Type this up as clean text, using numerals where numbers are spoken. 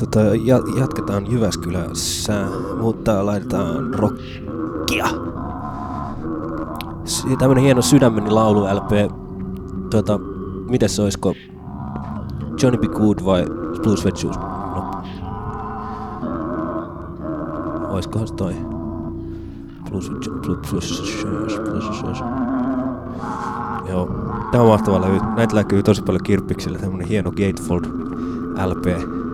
Jatketaan Jyväskylässä, mutta laitetaan rockia. Tämmönen hieno Sydämeni laulu LP. Mites oisko Johnny B. Good vai Blue Sweat Shoes? No. Oiskohan se toi? Blue Shoes. Joo, tää on mahtava levy. Näitä näkyy tosi paljon kirppiksillä. Tämmönen hieno Gatefold LP.